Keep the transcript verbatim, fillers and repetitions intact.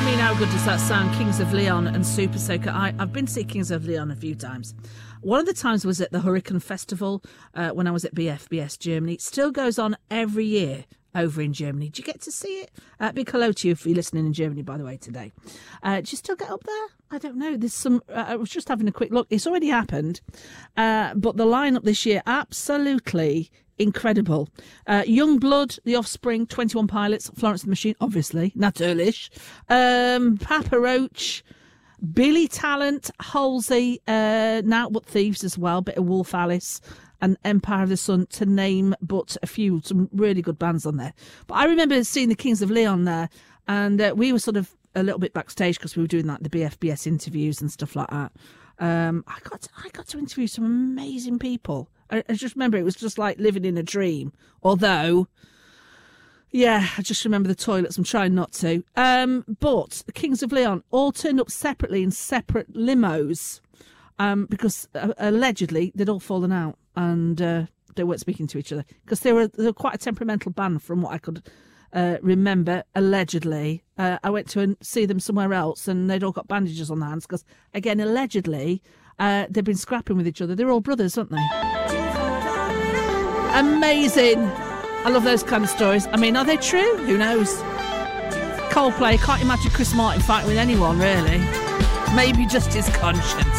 mean, how good does that sound? Kings of Leon and Super Soaker. I, I've been to see Kings of Leon a few times. One of the times was at the Hurricane Festival uh, when I was at B F B S Germany. It still goes on every year over in Germany. Do you get to see it? Uh, big hello to you if you're listening in Germany, by the way, today. Uh, do you still get up there? I don't know. There's some. Uh, I was just having a quick look. It's already happened, uh, but the lineup this year absolutely incredible. Uh, Youngblood, The Offspring, twenty-one Pilots, Florence and the Machine, obviously, Natürlich, um, Papa Roach, Billy Talent, Halsey, uh, Now But Thieves as well, bit of Wolf Alice, and Empire of the Sun, to name but a few. Some really good bands on there. But I remember seeing the Kings of Leon there, and uh, we were sort of a little bit backstage because we were doing like the B F B S interviews and stuff like that. Um, I got to, I got to interview some amazing people. I, I just remember it was just like living in a dream. Although, yeah, I just remember the toilets. I'm trying not to. Um, but the Kings of Leon all turned up separately in separate limos um, because uh, allegedly they'd all fallen out and uh, they weren't speaking to each other because they were, they were quite a temperamental band from what I could uh, remember, allegedly. Uh, I went to see them somewhere else and they'd all got bandages on their hands because, again, allegedly, uh, they've been scrapping with each other. They're all brothers, aren't they? Amazing. I love those kind of stories. I mean, are they true? Who knows? Coldplay, can't imagine Chris Martin fighting with anyone, really. Maybe just his conscience.